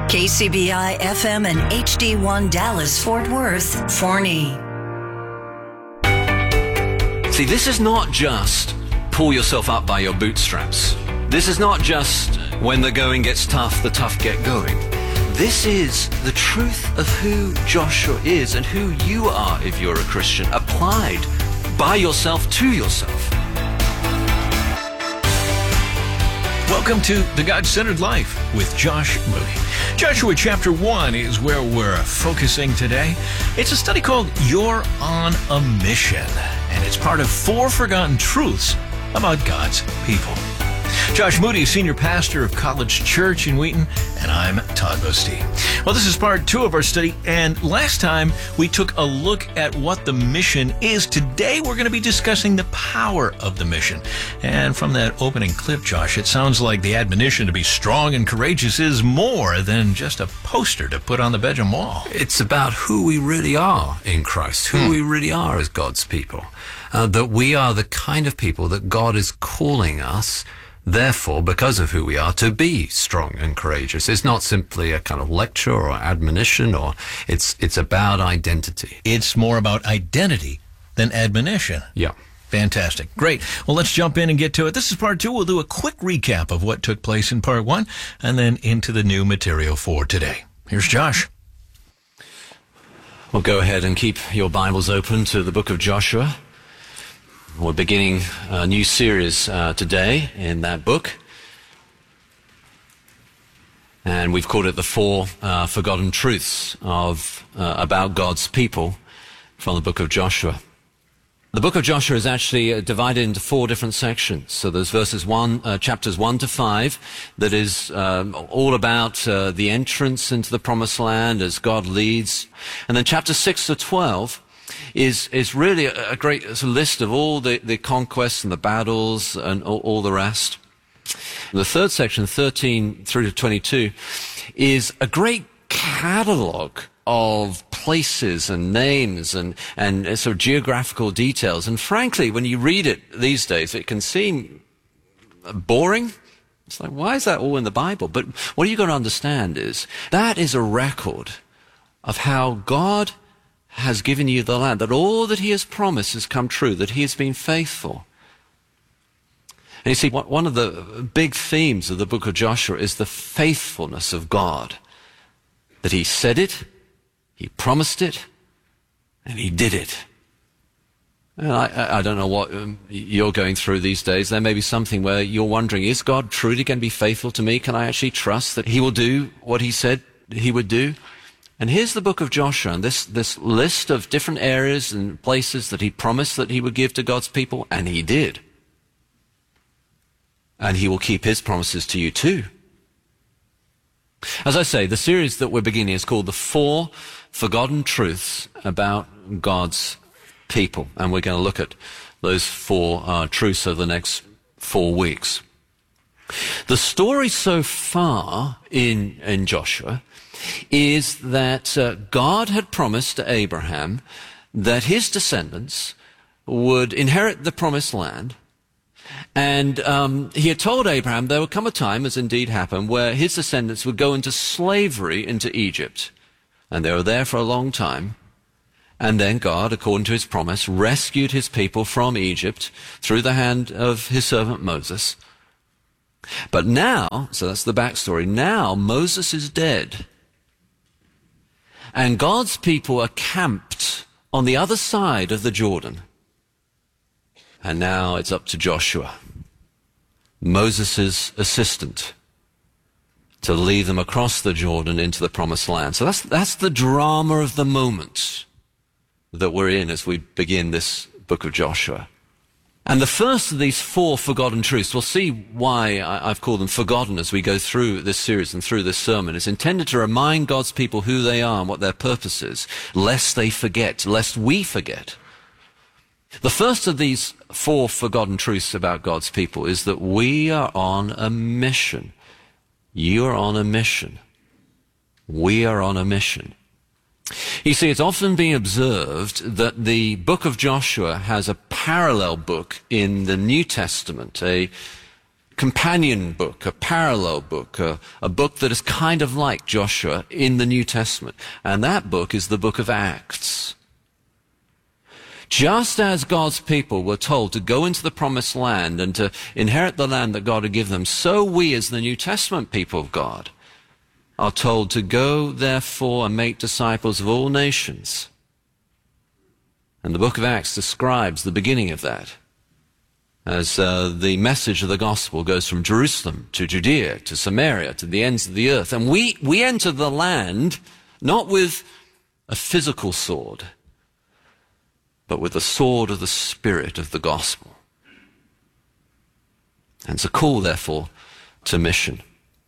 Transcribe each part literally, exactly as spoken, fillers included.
K C B I F M and H D one Dallas Fort Worth, Forney. See, this is not just pull yourself up by your bootstraps. This is not just when the going gets tough, the tough get going. This is the truth of who Joshua is and who you are if you're a Christian, applied by yourself to yourself. Welcome to The God-Centered Life with Josh Moody. Joshua chapter one is where we're focusing today. It's a study called You're on a Mission, and it's part of four forgotten truths about God's people. Josh Moody, senior pastor of College Church in Wheaton, and I'm Todd Bostee. Well, this is part two of our study, and last time we took a look at what the mission is. Today we're going to be discussing the power of the mission. And from that opening clip, Josh, it sounds like the admonition to be strong and courageous is more than just a poster to put on the bedroom wall. It's about who we really are in Christ, who hmm. we really are as God's people. Uh, that we are the kind of people that God is calling us, therefore, because of who we are, to be strong and courageous. It's not simply a kind of lecture or admonition, or it's it's about identity. It's more about identity than admonition. Yeah. Fantastic. Great. Well, let's jump in and get to it. This is part two. We'll do a quick recap of what took place in part one, and then into the new material for today. Here's Josh. Well, go ahead and keep your Bibles open to the book of Joshua. We're beginning a new series uh, today in that book. And we've called it the Four uh, Forgotten Truths of uh, about God's people from the book of Joshua. The book of Joshua is actually uh, divided into four different sections. So there's verses one, uh, chapters one to five, that is um, all about uh, the entrance into the promised land as God leads. And then chapters six to twelve is is really a, a great a list of all the, the conquests and the battles and all, all the rest. The third section, thirteen through to twenty-two, is a great catalogue of places and names and, and sort of geographical details. And frankly, when you read it these days, it can seem boring. It's like, why is that all in the Bible? But what you've got to understand is that is a record of how God has given you the land, that all that he has promised has come true, that he has been faithful. And you see, one of the big themes of the book of Joshua is the faithfulness of God. That he said it, he promised it, and he did it. And I, I don't know what um, you're going through these days. There may be something where you're wondering, is God truly going to be faithful to me? Can I actually trust that he will do what he said he would do? And here's the book of Joshua, and this, this list of different areas and places that he promised that he would give to God's people, and he did. And he will keep his promises to you too. As I say, the series that we're beginning is called The Four Forgotten Truths About God's People. And we're going to look at those four uh, truths over the next four weeks. The story so far in, in Joshua is that uh, God had promised to Abraham that his descendants would inherit the promised land. And um, he had told Abraham there would come a time, as indeed happened, where his descendants would go into slavery into Egypt. And they were there for a long time. And then God, according to his promise, rescued his people from Egypt through the hand of his servant Moses. But now, so that's the backstory, now Moses is dead. And God's people are camped on the other side of the Jordan. And now it's up to Joshua, Moses' assistant, to lead them across the Jordan into the promised land. So that's, that's the drama of the moment that we're in as we begin this book of Joshua. And the first of these four forgotten truths, we'll see why I've called them forgotten as we go through this series and through this sermon, is intended to remind God's people who they are and what their purpose is, lest they forget, lest we forget. The first of these four forgotten truths about God's people is that we are on a mission. You are on a mission. We are on a mission. You see, it's often been observed that the book of Joshua has a parallel book in the New Testament, a companion book, a parallel book, a, a book that is kind of like Joshua in the New Testament. And that book is the book of Acts. Just as God's people were told to go into the promised land and to inherit the land that God had given them, so we as the New Testament people of God are told to go, therefore, and make disciples of all nations. And the book of Acts describes the beginning of that, as uh, the message of the gospel goes from Jerusalem to Judea to Samaria to the ends of the earth. And we, we enter the land not with a physical sword, but with the sword of the Spirit of the gospel. And it's a call, therefore, to mission.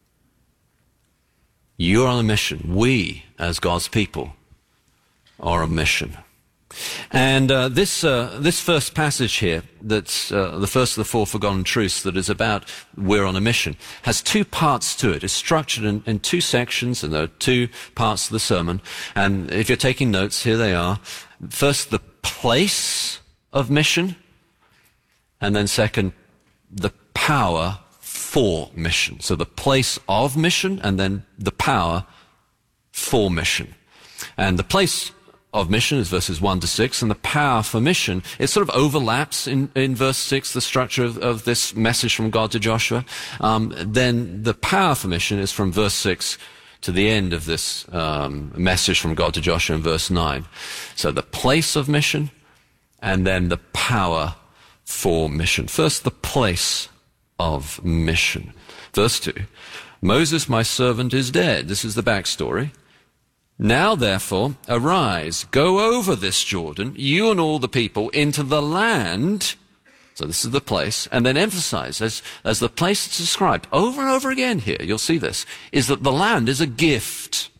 You're on a mission. We, as God's people, are on a mission. And uh, this uh, this first passage here, that's uh, the first of the four forgotten truths that is about we're on a mission, has two parts to it. It's structured in, in two sections, and there are two parts to the sermon. And if you're taking notes, here they are. First, the place of mission, and then second, the power for mission. So the place of mission, and then the power for mission. And the place of mission is verses one to six, and the power for mission, it sort of overlaps in, in verse six, the structure of, of this message from God to Joshua. Um, then the power for mission is from verse six to the end of this um, message from God to Joshua in verse nine. So the place of mission, and then the power for mission. First, the place of mission. Verse two, Moses, my servant, is dead. This is the backstory. Now, therefore, arise, go over this Jordan, you and all the people, into the land. So this is the place. And then emphasize, as, as the place is described over and over again here, you'll see this, is that the land is a gift.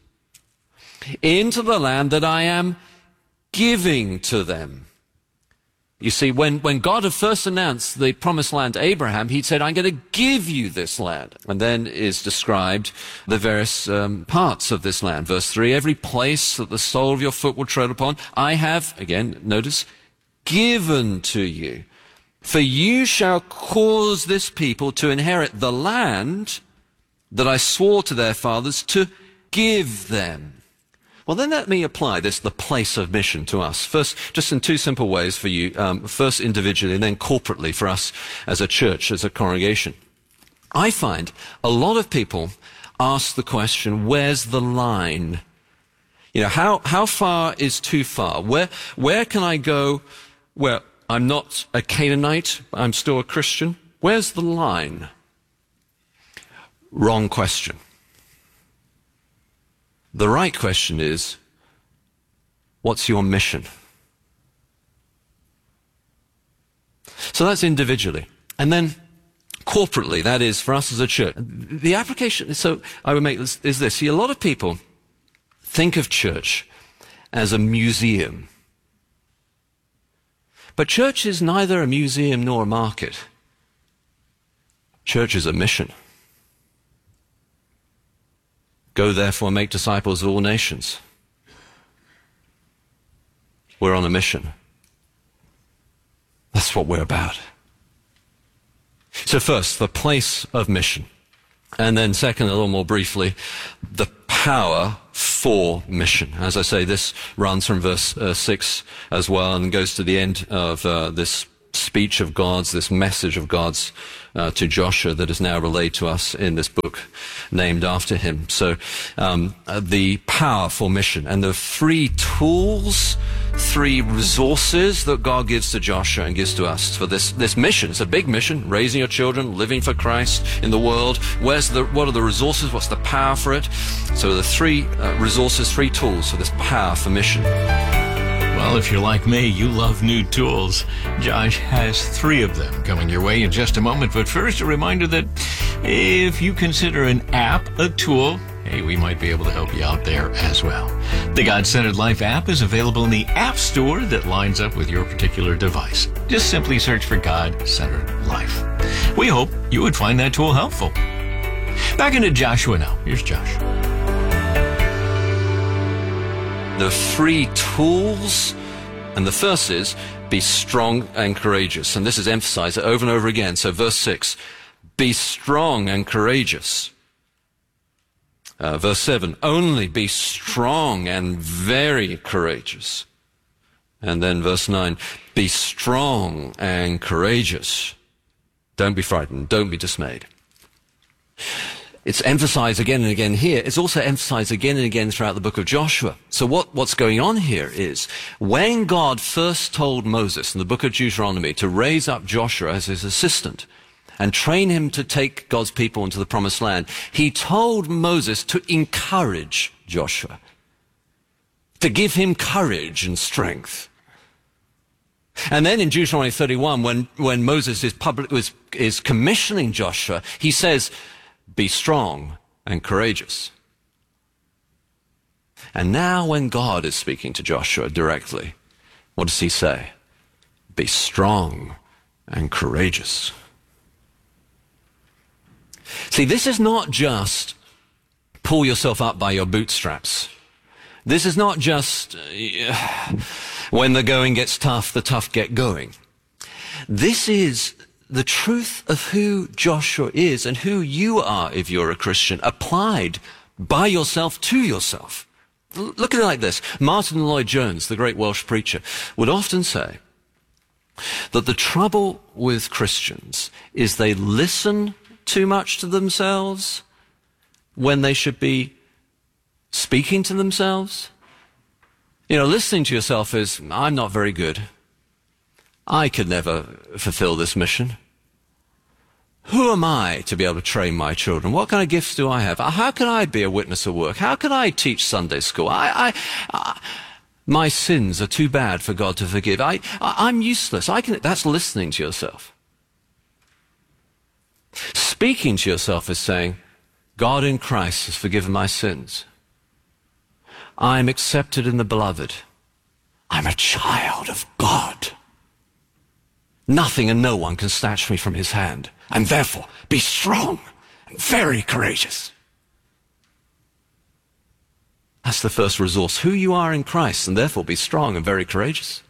Into the land that I am giving to them. You see, when, when God had first announced the promised land to Abraham, he said, I'm going to give you this land. And then is described the various um, parts of this land. Verse three, every place that the sole of your foot will tread upon, I have, again, notice, given to you. For you shall cause this people to inherit the land that I swore to their fathers to give them. Well, then let me apply this, the place of mission, to us. First, just in two simple ways for you. Um, first individually and then corporately for us as a church, as a congregation. I find a lot of people ask the question, where's the line? You know, how, how far is too far? Where, where can I go where I'm not a Canaanite, I'm still a Christian? Where's the line? Wrong question. The right question is, what's your mission? So that's individually. And then corporately, that is for us as a church. The application, so I would make this, is this. See, a lot of people think of church as a museum. But church is neither a museum nor a market. Church is a mission. Go therefore and make disciples of all nations. We're on a mission. That's what we're about. So first, the place of mission. And then second, a little more briefly, the power for mission. As I say, this runs from verse uh, six as well and goes to the end of uh, this speech of God's, this message of God's uh, to Joshua that is now relayed to us in this book named after him. So um, uh, the power for mission and the three tools, three resources that God gives to Joshua and gives to us for this, this mission. It's a big mission, raising your children, living for Christ in the world. Where's the, what are the resources? What's the power for it? So the three uh, resources, three tools for this power for mission. Well, if you're like me, you love new tools. Josh has three of them coming your way in just a moment. But first, a reminder that if you consider an app a tool, hey, we might be able to help you out there as well. The God-Centered Life app is available in the App Store that lines up with your particular device. Just simply search for God-Centered Life. We hope you would find that tool helpful. Back into Joshua now. Here's Josh. The three tools, and the first is be strong and courageous. And this is emphasized over and over again. So verse six, be strong and courageous. Uh, verse seven, only be strong and very courageous. And then verse nine, be strong and courageous. Don't be frightened. Don't be dismayed. It's emphasized again and again here. It's also emphasized again and again throughout the book of Joshua. So what, what's going on here is when God first told Moses in the book of Deuteronomy to raise up Joshua as his assistant and train him to take God's people into the promised land, he told Moses to encourage Joshua, to give him courage and strength. And then in Deuteronomy thirty-one, when, when Moses is, public, is, is commissioning Joshua, he says, be strong and courageous. And now when God is speaking to Joshua directly, what does he say? Be strong and courageous. See, this is not just pull yourself up by your bootstraps. This is not just uh, when the going gets tough, the tough get going. This is the truth of who Joshua is and who you are if you're a Christian, applied by yourself to yourself. L- look at it like this. Martin Lloyd-Jones, the great Welsh preacher, would often say that the trouble with Christians is they listen too much to themselves when they should be speaking to themselves. You know, listening to yourself is, I'm not very good. I could never fulfill this mission. Who am I to be able to train my children? What kind of gifts do I have? How can I be a witness at work? How can I teach Sunday school? I, I, I my sins are too bad for God to forgive. I, I I'm useless. I can. That's listening to yourself. Speaking to yourself is saying, God in Christ has forgiven my sins. I am accepted in the beloved. I'm a child of God. Nothing and no one can snatch me from his hand. And therefore, be strong and very courageous. That's the first resource. Who you are in Christ, and therefore be strong and very courageous.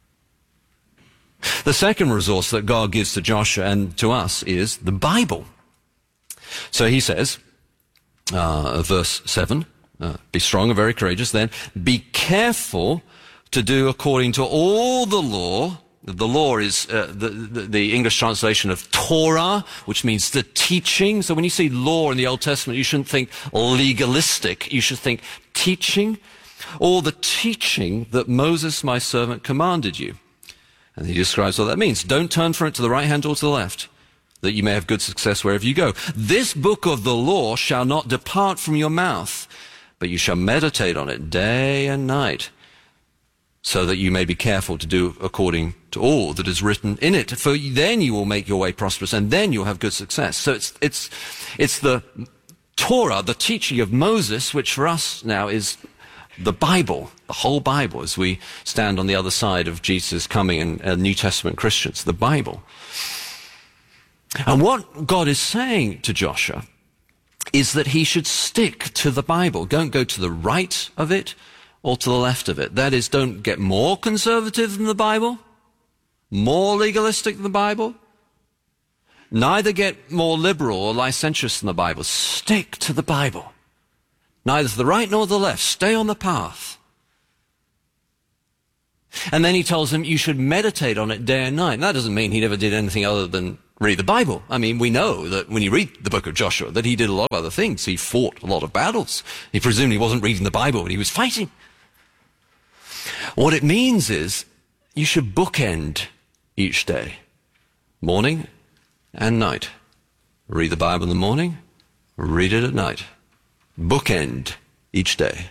The second resource that God gives to Joshua and to us is the Bible. So he says, uh, verse seven, uh, be strong and very courageous. Then be careful to do according to all the law. The law is uh, the, the, the English translation of Torah, which means the teaching. So when you see law in the Old Testament, you shouldn't think legalistic. You should think teaching, or the teaching that Moses, my servant, commanded you. And he describes what that means. Don't turn from it to the right hand or to the left, that you may have good success wherever you go. This book of the law shall not depart from your mouth, but you shall meditate on it day and night, so that you may be careful to do according to all that is written in it. For then you will make your way prosperous, and then you'll have good success. So it's, it's, it's the Torah, the teaching of Moses, which for us now is the Bible, the whole Bible, as we stand on the other side of Jesus coming and uh, New Testament Christians, the Bible. And what God is saying to Joshua is that he should stick to the Bible. Don't go to the right of it or to the left of it. That is, don't get more conservative than the Bible, more legalistic than the Bible. Neither get more liberal or licentious than the Bible. Stick to the Bible. Neither to the right nor the left. Stay on the path. And then he tells him you should meditate on it day and night. And that doesn't mean he never did anything other than read the Bible. I mean, we know that when you read the book of Joshua, that he did a lot of other things. He fought a lot of battles. He presumably wasn't reading the Bible, but he was fighting. What it means is you should bookend each day, morning and night. Read the Bible in the morning, read it at night. Bookend each day.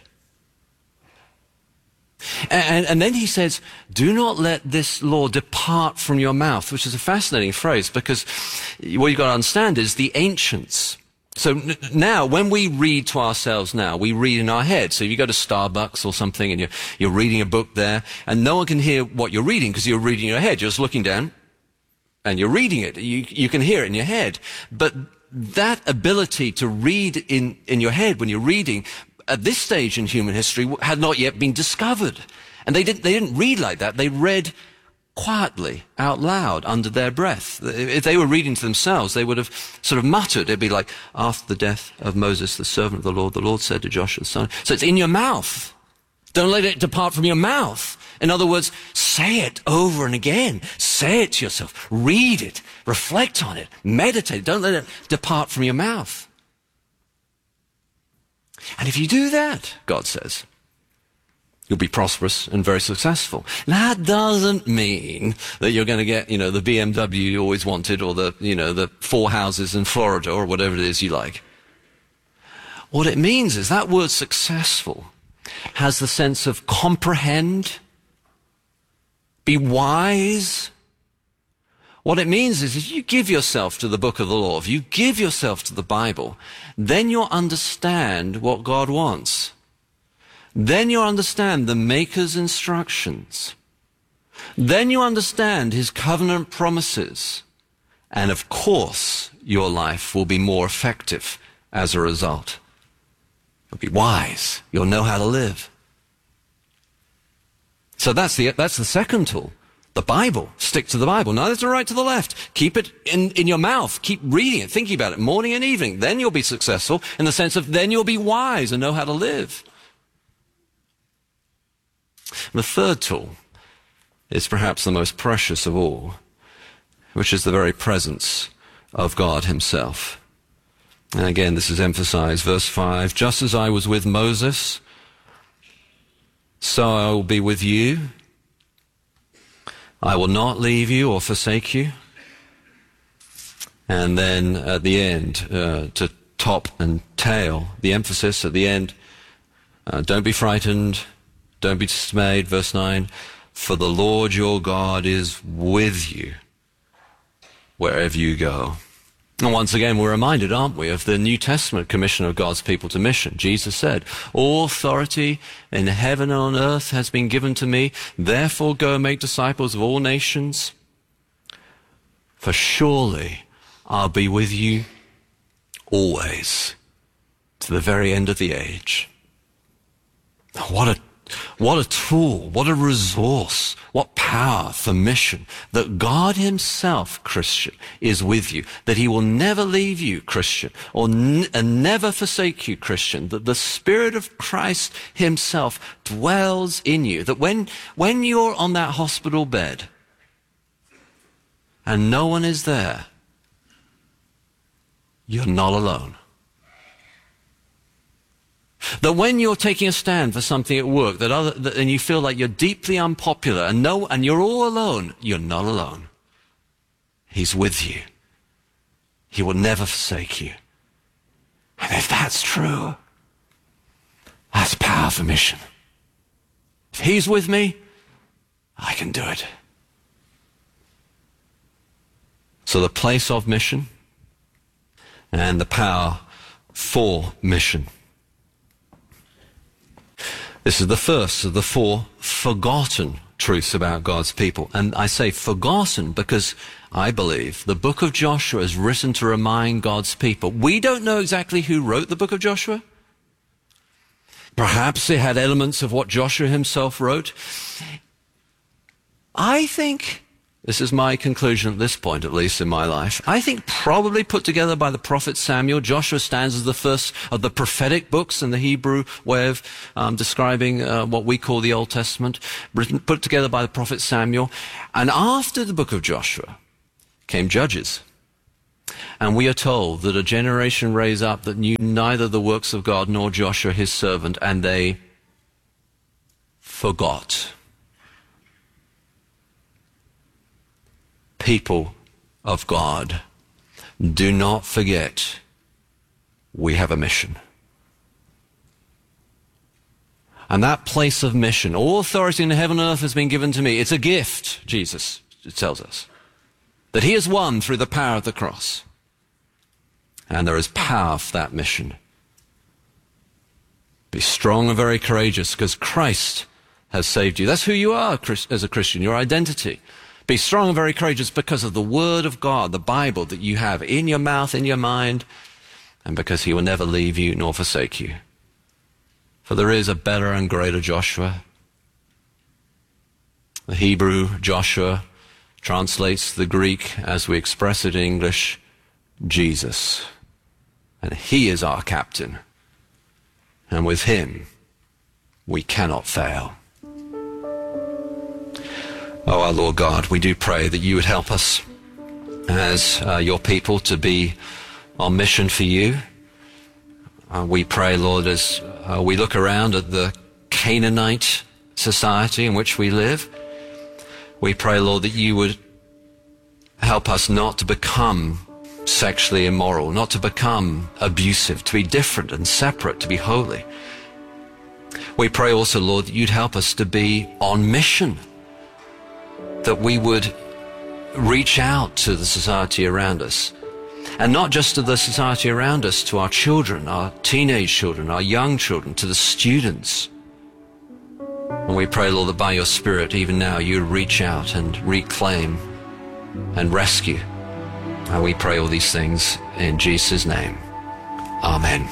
And, and then he says, do not let this law depart from your mouth, which is a fascinating phrase, because what you've got to understand is the ancients. So n- now, when we read to ourselves now, we read in our head. So you go to Starbucks or something and you're, you're reading a book there, and no one can hear what you're reading because you're reading in your head. You're just looking down and you're reading it. You, you can hear it in your head. But that ability to read in, in your head when you're reading, at this stage in human history, had not yet been discovered. And they didn't, they didn't read like that. They read quietly, out loud, under their breath. If they were reading to themselves, they would have sort of muttered. It'd be like, after the death of Moses, the servant of the Lord, the Lord said to Joshua, the son. So it's in your mouth. Don't let it depart from your mouth. In other words, say it over and again. Say it to yourself. Read it. Reflect on it. Meditate. Don't let it depart from your mouth. And if you do that, God says, you'll be prosperous and very successful. That doesn't mean that you're going to get, you know, the B M W you always wanted, or the, you know, the four houses in Florida, or whatever it is you like. What it means is that word successful has the sense of comprehend, be wise. What it means is if you give yourself to the book of the law, if you give yourself to the Bible, then you'll understand what God wants. Then you understand the Maker's instructions. Then you understand his covenant promises. And of course, your life will be more effective as a result. You'll be wise. You'll know how to live. So that's the, that's the second tool. The Bible. Stick to the Bible. Neither to the right to the left. Keep it in, in your mouth. Keep reading it, thinking about it, morning and evening. Then you'll be successful in the sense of then you'll be wise and know how to live. The third tool is perhaps the most precious of all, which is the very presence of God himself. And again, this is emphasized, verse five, just as I was with Moses, so I will be with you. I will not leave you or forsake you. And then at the end, uh, to top and tail, the emphasis at the end, uh, don't be frightened. Don't be dismayed, verse nine, for the Lord your God is with you wherever you go. And once again, we're reminded, aren't we, of the New Testament commission of God's people to mission. Jesus said, all authority in heaven and on earth has been given to me. Therefore go and make disciples of all nations. For surely I'll be with you always to the very end of the age. What a What a tool, what a resource, what power for mission, that God himself, Christian, is with you, that he will never leave you, Christian, or n- and never forsake you, Christian, that the Spirit of Christ himself dwells in you, that when, when you're on that hospital bed and no one is there, you're not alone. That when you're taking a stand for something at work, that other, that, and you feel like you're deeply unpopular, and no, and you're all alone, you're not alone. He's with you. He will never forsake you. And if that's true, that's power for mission. If he's with me, I can do it. So the place of mission and the power for mission. This is the first of the four forgotten truths about God's people. And I say forgotten because I believe the book of Joshua is written to remind God's people. We don't know exactly who wrote the book of Joshua. Perhaps it had elements of what Joshua himself wrote. I think, this is my conclusion at this point, at least in my life, I think probably put together by the prophet Samuel. Joshua stands as the first of the prophetic books in the Hebrew way of um, describing uh, what we call the Old Testament, written, put together by the prophet Samuel. And after the book of Joshua came Judges. And we are told that a generation raised up that knew neither the works of God nor Joshua his servant, and they forgot. People of God, do not forget we have a mission. And that place of mission, all authority in heaven and earth has been given to me. It's a gift, Jesus tells us, that he has won through the power of the cross. And there is power for that mission. Be strong and very courageous because Christ has saved you. That's who you are as a Christian, your identity. Be strong and very courageous because of the Word of God, the Bible that you have in your mouth, in your mind, and because he will never leave you nor forsake you. For there is a better and greater Joshua. The Hebrew, Joshua, translates the Greek, as we express it in English, Jesus. And he is our captain. And with him, we cannot fail. Oh, our Lord God, we do pray that you would help us as uh, your people to be on mission for you. Uh, we pray, Lord, as uh, we look around at the Canaanite society in which we live, we pray, Lord, that you would help us not to become sexually immoral, not to become abusive, to be different and separate, to be holy. We pray also, Lord, that you'd help us to be on mission, that we would reach out to the society around us, and not just to the society around us, to our children, our teenage children, our young children, to the students. And we pray, Lord, that by your Spirit, even now, you reach out and reclaim and rescue. And we pray all these things in Jesus' name. Amen.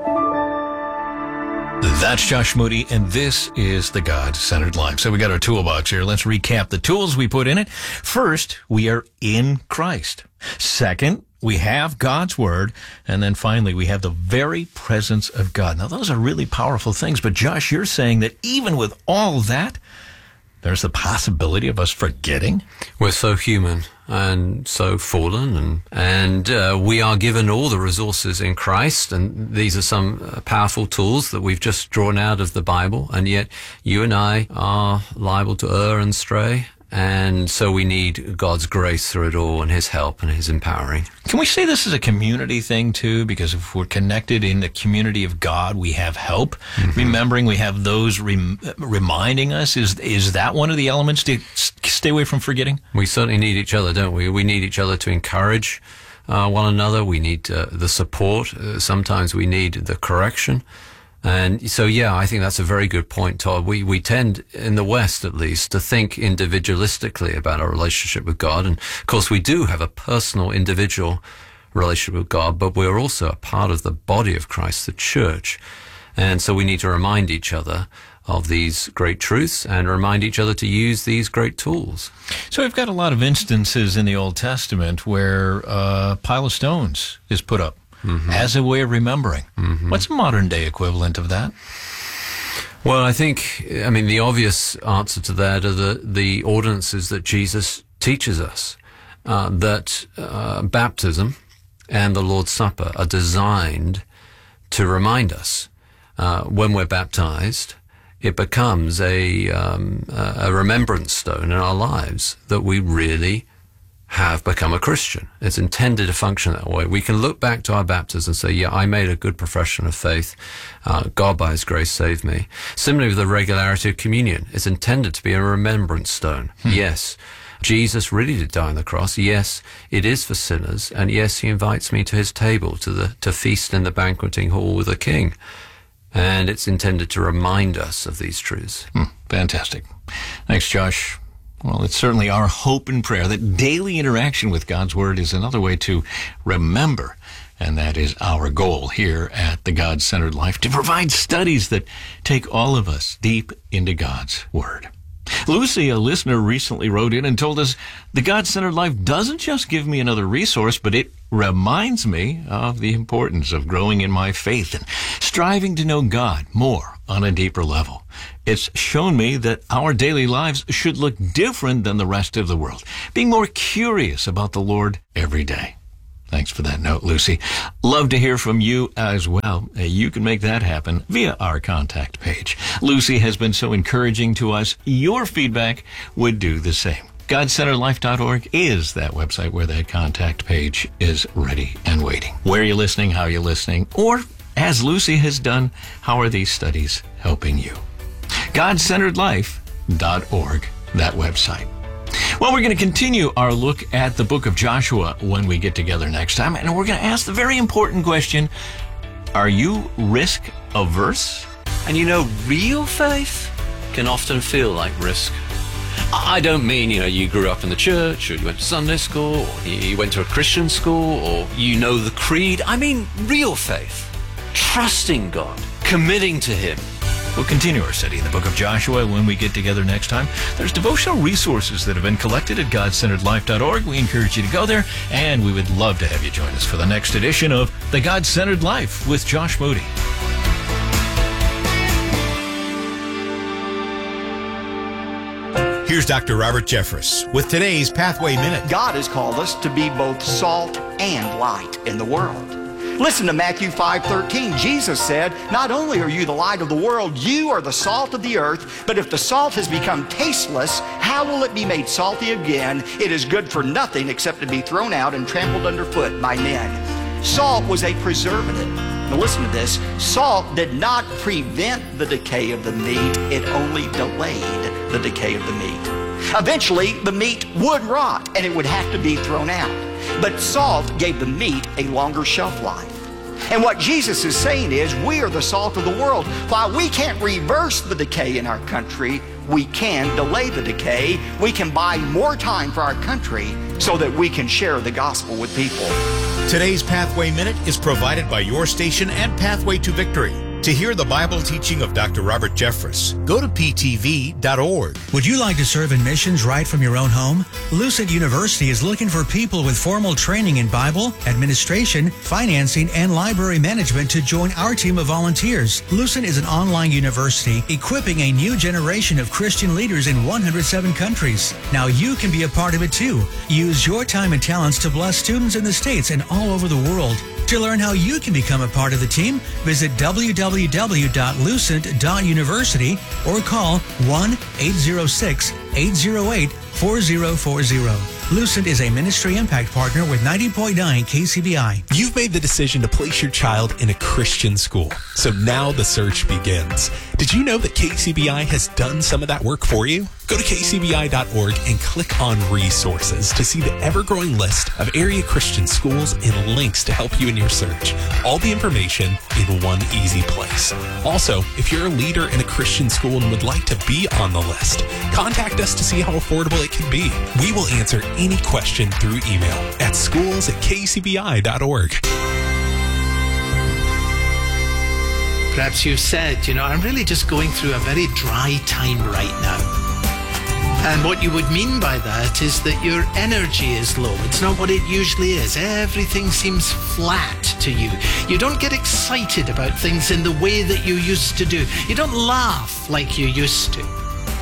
That's Josh Moody, and this is The God-Centered Life. So we got our toolbox here. Let's recap the tools we put in it. First, we are in Christ. Second, we have God's Word. And then finally, we have the very presence of God. Now, those are really powerful things. But Josh, you're saying that even with all that, there's the possibility of us forgetting? We're so human and so fallen, and and uh, we are given all the resources in Christ, and these are some uh, powerful tools that we've just drawn out of the Bible, and yet you and I are liable to err and stray, and so we need God's grace through it all, and his help and his empowering. Can we say this is a community thing too? Because if we're connected in the community of God, we have help. Mm-hmm. Remembering we have those rem- reminding us. Is is that one of the elements to stay away from forgetting? We certainly need each other, don't we? We need each other to encourage uh, one another. We need uh, the support. Uh, sometimes we need the correction. And so, yeah, I think that's a very good point, Todd. We we tend, in the West at least, to think individualistically about our relationship with God. And, of course, we do have a personal, individual relationship with God, but we're also a part of the body of Christ, the church. And so we need to remind each other of these great truths and remind each other to use these great tools. So we've got a lot of instances in the Old Testament where a pile of stones is put up. Mm-hmm. As a way of remembering. Mm-hmm. What's a modern day equivalent of that? Well, I think, I mean, the obvious answer to that are the, the ordinances that Jesus teaches us, uh, that uh, baptism and the Lord's Supper are designed to remind us. Uh, when we're baptized, it becomes a, um, a remembrance stone in our lives that we really have become a Christian. It's intended to function that way. We can look back to our baptism and say, yeah, I made a good profession of faith. Uh, God, by his grace, saved me. Similarly with the regularity of communion, it's intended to be a remembrance stone. Hmm. Yes, Jesus really did die on the cross. Yes, it is for sinners. And yes, he invites me to his table, to the to feast in the banqueting hall with the king. And it's intended to remind us of these truths. Hmm. Fantastic. Thanks, Josh. Well, it's certainly our hope and prayer that daily interaction with God's Word is another way to remember. And that is our goal here at The God-Centered Life, to provide studies that take all of us deep into God's Word. Lucy, a listener, recently wrote in and told us, The God-Centered Life doesn't just give me another resource, but it reminds me of the importance of growing in my faith and striving to know God more on a deeper level. It's shown me that our daily lives should look different than the rest of the world, being more curious about the Lord every day. Thanks for that note, Lucy. Love to hear from you as well. You can make that happen via our contact page. Lucy has been so encouraging to us. Your feedback would do the same. God Centered Life dot org is that website where that contact page is ready and waiting. Where are you listening? How are you listening? Or, as Lucy has done, how are these studies helping you? God Centered Life dot org, that website. Well, we're going to continue our look at the book of Joshua when we get together next time, and we're going to ask the very important question, are you risk averse? And you know, real faith can often feel like risk. I don't mean, you know, you grew up in the church, or you went to Sunday school, or you went to a Christian school, or you know the creed. I mean real faith, trusting God, committing to him, We'll continue our study in the book of Joshua when we get together next time. There's devotional resources that have been collected at god centered life dot org. We encourage you to go there, and we would love to have you join us for the next edition of The God-Centered Life with Josh Moody. Here's Doctor Robert Jeffress with today's Pathway Minute. God has called us to be both salt and light in the world. Listen to Matthew five thirteen. Jesus said, not only are you the light of the world, you are the salt of the earth, but if the salt has become tasteless, how will it be made salty again? It is good for nothing except to be thrown out and trampled underfoot by men. Salt was a preservative. Now listen to this. Salt did not prevent the decay of the meat. It only delayed the decay of the meat. Eventually, the meat would rot and it would have to be thrown out. But salt gave the meat a longer shelf life. And what Jesus is saying is, we are the salt of the world. While we can't reverse the decay in our country, we can delay the decay. We can buy more time for our country so that we can share the gospel with people. Today's Pathway Minute is provided by your station and Pathway to Victory. To hear the Bible teaching of Doctor Robert Jeffress, go to P T V dot org. Would you like to serve in missions right from your own home? Lucid University is looking for people with formal training in Bible, administration, financing, and library management to join our team of volunteers. Lucid is an online university equipping a new generation of Christian leaders in one hundred seven countries. Now you can be a part of it too. Use your time and talents to bless students in the States and all over the world. To learn how you can become a part of the team, visit w w w dot lucent dot university or call one eight zero six, eight zero eight, four zero four zero. Lucent is a ministry impact partner with ninety point nine K C B I. You've made the decision to place your child in a Christian school, so now the search begins. Did you know that K C B I has done some of that work for you? Go to k c b i dot org and click on resources to see the ever-growing list of area Christian schools and links to help you in your search. All the information in one easy place. Also, if you're a leader in a Christian school and would like to be on the list, contact us to see how affordable it can be. We will answer any question through email at schools at k c b i dot org. Perhaps you've said, you know, I'm really just going through a very dry time right now. And what you would mean by that is that your energy is low. It's not what it usually is. Everything seems flat to you. You don't get excited about things in the way that you used to do. You don't laugh like you used to.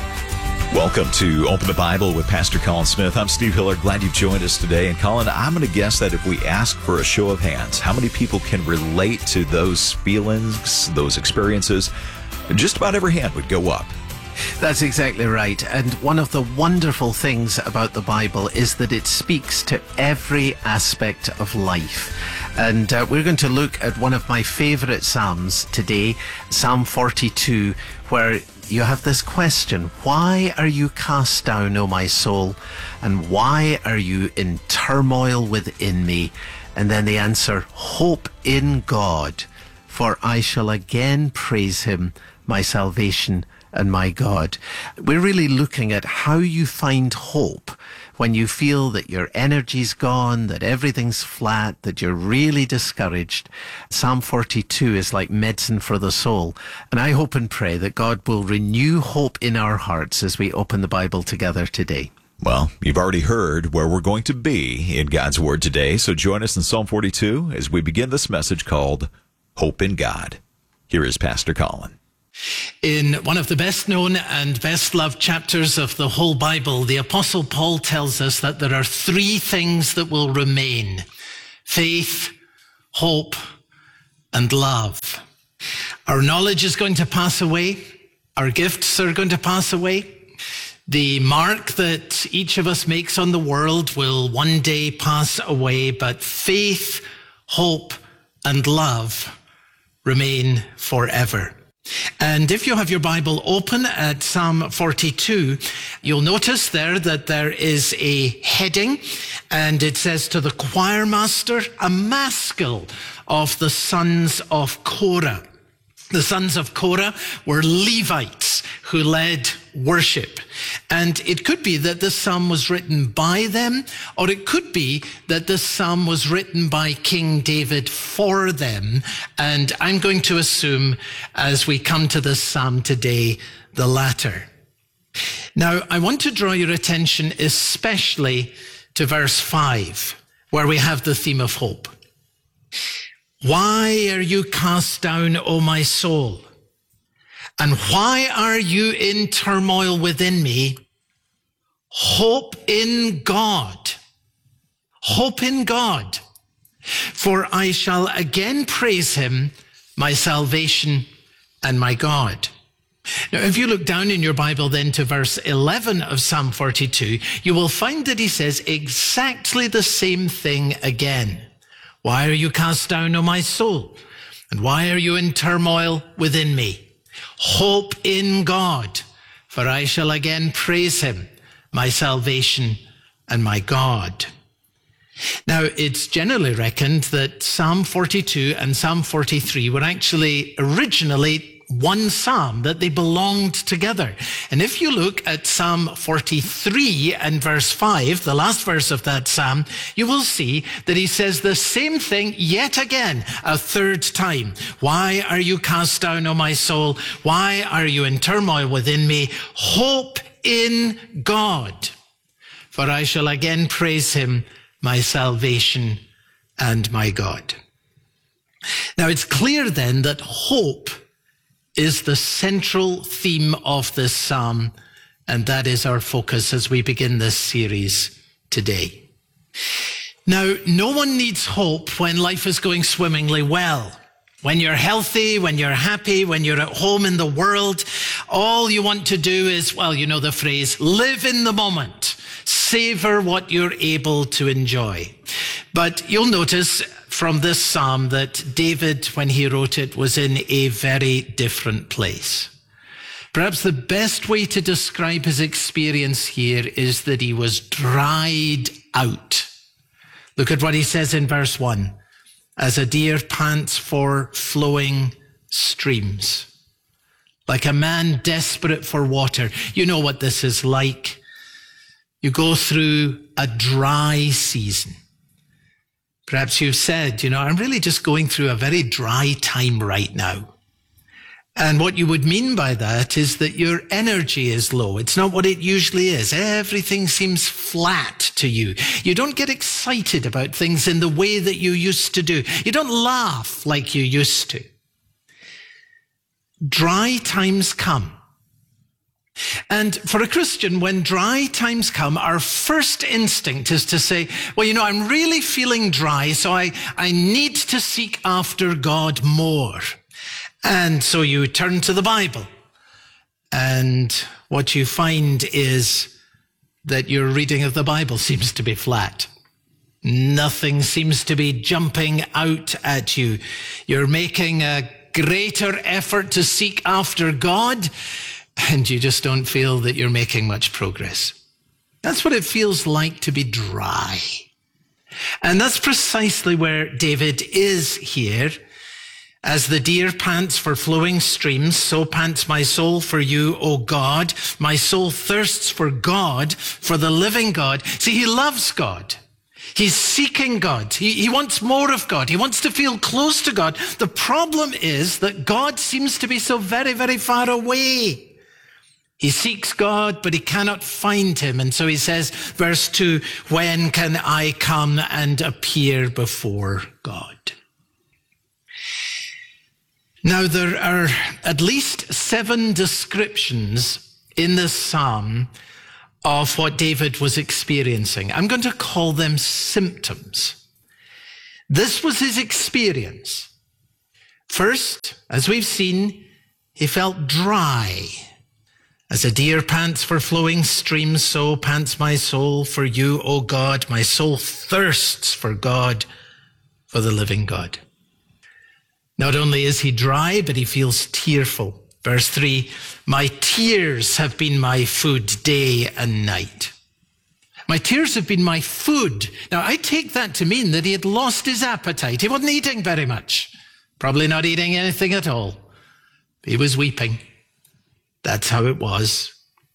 Welcome to Open the Bible with Pastor Colin Smith. I'm Steve Hiller. Glad you've joined us today. And Colin, I'm going to guess that if we ask for a show of hands, how many people can relate to those feelings, those experiences? Just about every hand would go up. That's exactly right. And one of the wonderful things about the Bible is that it speaks to every aspect of life. And uh, we're going to look at one of my favorite Psalms today, Psalm forty-two, where you have this question: why are you cast down, O my soul? And why are you in turmoil within me? And then the answer: hope in God, for I shall again praise him, my salvation and my God. We're really looking at how you find hope when you feel that your energy's gone, that everything's flat, that you're really discouraged. Psalm forty-two is like medicine for the soul. And I hope and pray that God will renew hope in our hearts as we open the Bible together today. Well, you've already heard where we're going to be in God's Word today, so join us in Psalm forty-two as we begin this message called Hope in God. Here is Pastor Colin. In one of the best known and best loved chapters of the whole Bible, the Apostle Paul tells us that there are three things that will remain: faith, hope, and love. Our knowledge is going to pass away. Our gifts are going to pass away. The mark that each of us makes on the world will one day pass away, but faith, hope, and love remain forever. And if you have your Bible open at Psalm forty-two, you'll notice there that there is a heading, and it says, to the choir master, a maskil of the sons of Korah. The sons of Korah were Levites who led worship. And it could be that this psalm was written by them, or it could be that this psalm was written by King David for them. And I'm going to assume, as we come to this psalm today, the latter. Now, I want to draw your attention especially to verse five, where we have the theme of hope. Why are you cast down, O my soul? And why are you in turmoil within me? Hope in God. Hope in God. For I shall again praise him, my salvation and my God. Now, if you look down in your Bible then to verse eleven of Psalm forty-two, you will find that he says exactly the same thing again. Why are you cast down, O my soul? And why are you in turmoil within me? Hope in God, for I shall again praise him, my salvation and my God. Now, it's generally reckoned that Psalm forty-two and Psalm forty-three were actually originally one psalm, that they belonged together. And if you look at Psalm forty-three and verse five, the last verse of that psalm, you will see that he says the same thing yet again, a third time. Why are you cast down, O my soul? Why are you in turmoil within me? Hope in God, for I shall again praise him, my salvation and my God. Now, it's clear then that hope is the central theme of this psalm, and that is our focus as we begin this series today. Now, no one needs hope when life is going swimmingly well. When you're healthy, when you're happy, when you're at home in the world, all you want to do is, well, you know the phrase, live in the moment. Savor what you're able to enjoy. But you'll notice from this psalm that David, when he wrote it, was in a very different place. Perhaps the best way to describe his experience here is that he was dried out. Look at what he says in verse one. As a deer pants for flowing streams, like a man desperate for water. You know what this is like. You go through a dry season. Perhaps you've said, you know, I'm really just going through a very dry time right now. And what you would mean by that is that your energy is low. It's not what it usually is. Everything seems flat to you. You don't get excited about things in the way that you used to do. You don't laugh like you used to. Dry times come. And for a Christian, when dry times come, our first instinct is to say, well, you know, I'm really feeling dry, so I, I need to seek after God more. And so you turn to the Bible. And what you find is that your reading of the Bible seems to be flat. Nothing seems to be jumping out at you. You're making a greater effort to seek after God, and you just don't feel that you're making much progress. That's what it feels like to be dry. And that's precisely where David is here. As the deer pants for flowing streams, so pants my soul for you, O God. My soul thirsts for God, for the living God. See, he loves God. He's seeking God. He, he wants more of God. He wants to feel close to God. The problem is that God seems to be so very, very far away. He seeks God, but he cannot find him. And so he says, verse two, when can I come and appear before God? Now, there are at least seven descriptions in this psalm of what David was experiencing. I'm going to call them symptoms. This was his experience. First, as we've seen, he felt dry. As a deer pants for flowing streams, so pants my soul for you, O God. My soul thirsts for God, for the living God. Not only is he dry, but he feels tearful. Verse three, my tears have been my food day and night. My tears have been my food. Now, I take that to mean that he had lost his appetite. He wasn't eating very much. Probably not eating anything at all. He was weeping. That's how it was.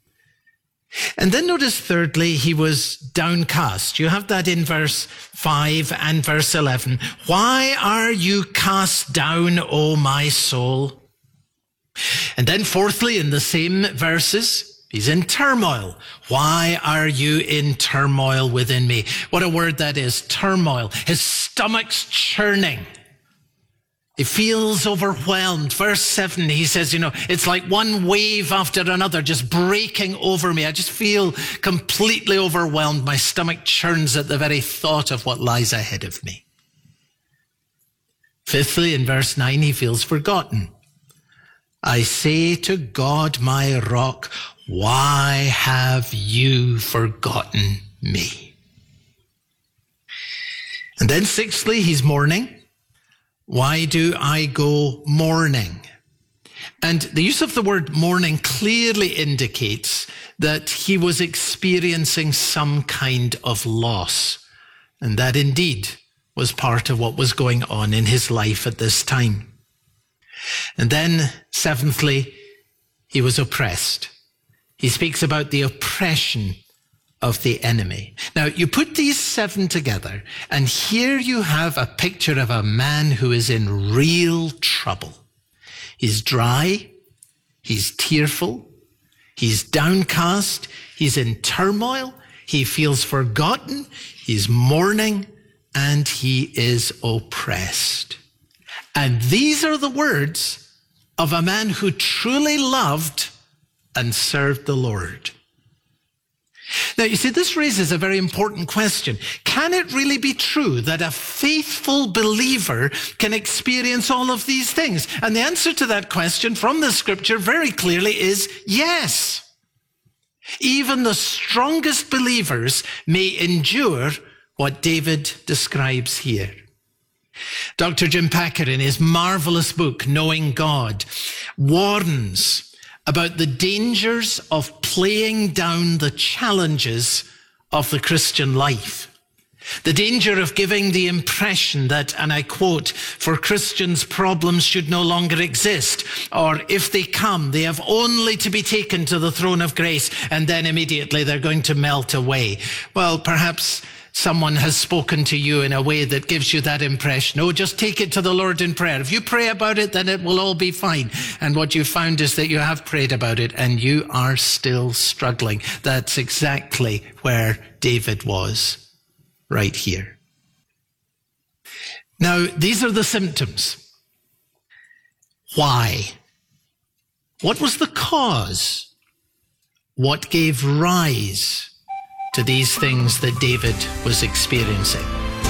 And then notice thirdly, he was downcast. You have that in verse five and verse eleven. Why are you cast down, O my soul? And then fourthly, in the same verses, he's in turmoil. Why are you in turmoil within me? What a word that is, turmoil. His stomach's churning. He feels overwhelmed. Verse seven, he says, you know, it's like one wave after another just breaking over me. I just feel completely overwhelmed. My stomach churns at the very thought of what lies ahead of me. Fifthly, in verse nine, he feels forgotten. I say to God, my rock, why have you forgotten me? And then sixthly, he's mourning. Why do I go mourning? And the use of the word mourning clearly indicates that he was experiencing some kind of loss. And that indeed was part of what was going on in his life at this time. And then seventhly, he was oppressed. He speaks about the oppression of the enemy. Now, you put these seven together, and here you have a picture of a man who is in real trouble. He's dry, he's tearful, he's downcast, he's in turmoil, he feels forgotten, he's mourning, and he is oppressed. And these are the words of a man who truly loved and served the Lord. Now, you see, this raises a very important question. Can it really be true that a faithful believer can experience all of these things? And the answer to that question from the scripture very clearly is yes. Even the strongest believers may endure what David describes here. Doctor Jim Packer, in his marvelous book, Knowing God, warns about the dangers of playing down the challenges of the Christian life. The danger of giving the impression that, and I quote, for Christians, problems should no longer exist, or if they come, they have only to be taken to the throne of grace, and then immediately they're going to melt away. Well, perhaps someone has spoken to you in a way that gives you that impression. Oh, just take it to the Lord in prayer. If you pray about it, then it will all be fine. And what you found is that you have prayed about it and you are still struggling. That's exactly where David was, right here. Now, these are the symptoms. Why? What was the cause? What gave rise to these things that David was experiencing?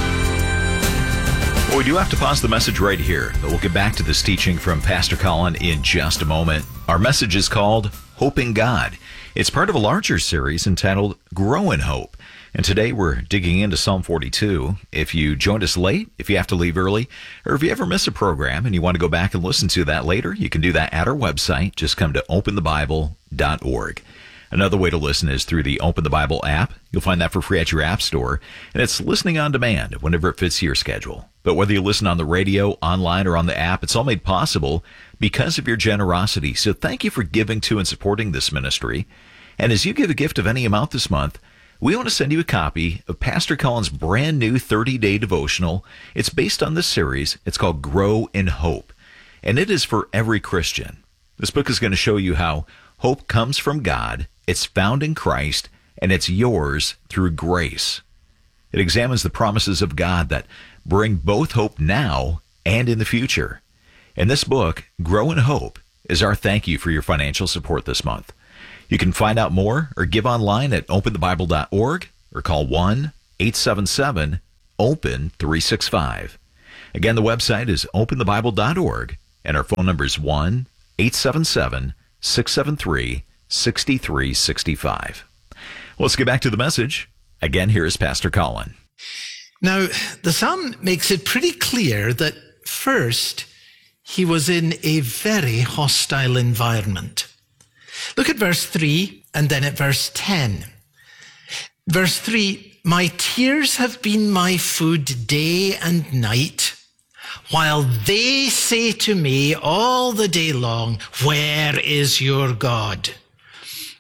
Well, we do have to pause the message right here, but we'll get back to this teaching from Pastor Colin in just a moment. Our message is called Hope in God. It's part of a larger series entitled Grow in Hope. And today we're digging into Psalm forty-two. If you joined us late, if you have to leave early, or if you ever miss a program and you want to go back and listen to that later, you can do that at our website. Just come to open the bible dot org. Another way to listen is through the Open the Bible app. You'll find that for free at your app store, and it's listening on demand whenever it fits your schedule. But whether you listen on the radio, online, or on the app, it's all made possible because of your generosity. So thank you for giving to and supporting this ministry. And as you give a gift of any amount this month, we want to send you a copy of Pastor Colin's brand new thirty-day devotional. It's based on this series. It's called Grow in Hope, and it is for every Christian. This book is going to show you how hope comes from God, it's found in Christ, and it's yours through grace. It examines the promises of God that bring both hope now and in the future. And this book, Grow in Hope, is our thank you for your financial support this month. You can find out more or give online at open the bible dot org or call one eight seven seven open three six five. Again, the website is open the bible dot org, and our phone number is one eight seven seven six seven three six three six five. Well, let's get back to the message. Again, here is Pastor Colin. Now, the psalm makes it pretty clear that first, he was in a very hostile environment. Look at verse three and then at verse ten. Verse three, my tears have been my food day and night, while they say to me all the day long, where is your God?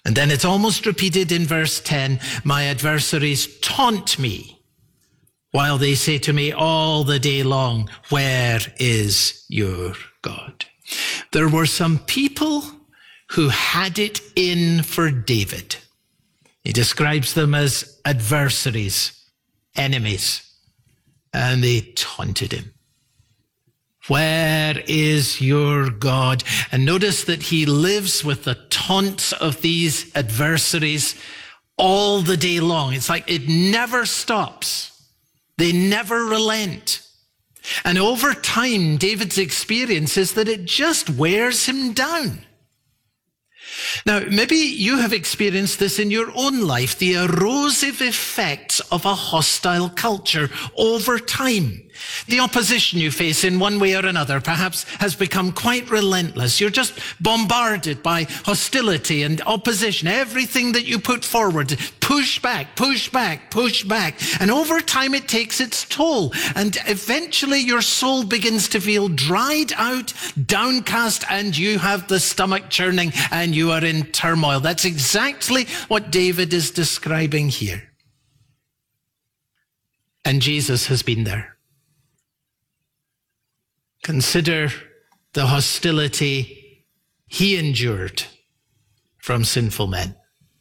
And then it's almost repeated in verse ten, my adversaries taunt me, while they say to me all the day long, where is your God? There were some people who had it in for David. He describes them as adversaries, enemies, and they taunted him. Where is your God? And notice that he lives with the taunts of these adversaries all the day long. It's like it never stops. They never relent. And over time, David's experience is that it just wears him down. Now, maybe you have experienced this in your own life, the erosive effects of a hostile culture over time. The opposition you face in one way or another perhaps has become quite relentless. You're just bombarded by hostility and opposition. Everything that you put forward, push back, push back, push back. And over time it takes its toll. And eventually your soul begins to feel dried out, downcast, and you have the stomach churning and you are in turmoil. That's exactly what David is describing here. And Jesus has been there. Consider the hostility he endured from sinful men.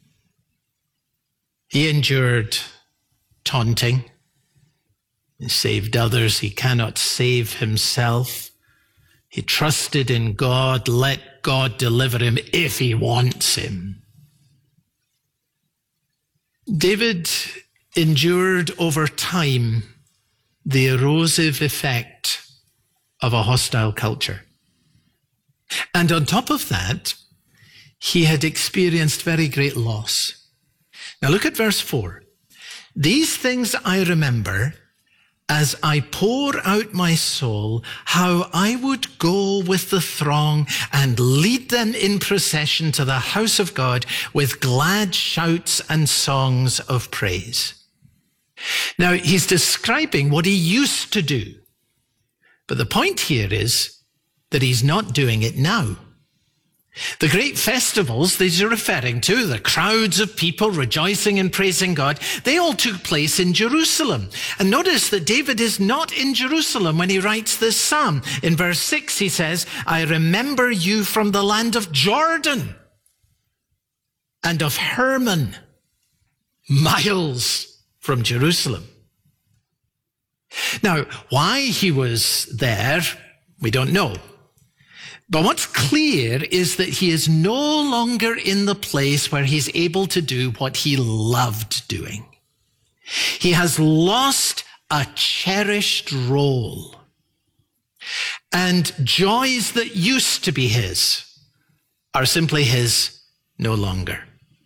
He endured taunting. He saved others. He cannot save himself. He trusted in God. Let God deliver him if he wants him. David endured over time the erosive effect of a hostile culture. And on top of that, he had experienced very great loss. Now look at verse four. These things I remember as I pour out my soul, how I would go with the throng and lead them in procession to the house of God with glad shouts and songs of praise. Now he's describing what he used to do. But the point here is that he's not doing it now. The great festivals these are referring to, the crowds of people rejoicing and praising God, they all took place in Jerusalem. And notice that David is not in Jerusalem when he writes this psalm. In verse six, he says, I remember you from the land of Jordan and of Hermon, miles from Jerusalem. Now, why he was there, we don't know. But what's clear is that he is no longer in the place where he's able to do what he loved doing. He has lost a cherished role. And joys that used to be his are simply his no longer.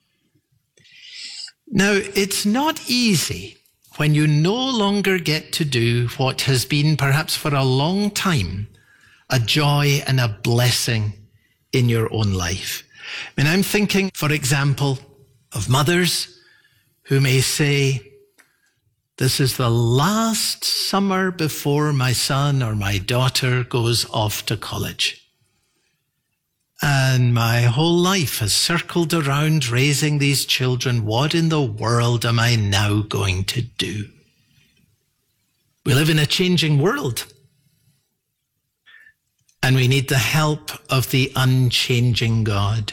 Now, it's not easy when you no longer get to do what has been perhaps for a long time a joy and a blessing in your own life. I mean, I'm thinking, for example, of mothers who may say, this is the last summer before my son or my daughter goes off to college. And my whole life has circled around raising these children. What in the world am I now going to do? We live in a changing world. And we need the help of the unchanging God.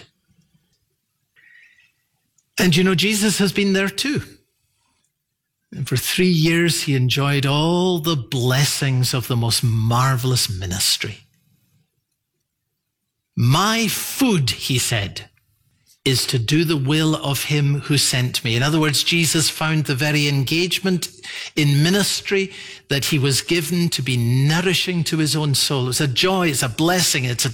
And you know, Jesus has been there too. And for three years, he enjoyed all the blessings of the most marvelous ministry. My food, he said, is to do the will of him who sent me. In other words, Jesus found the very engagement in ministry that he was given to be nourishing to his own soul. It's a joy, it's a blessing, it's a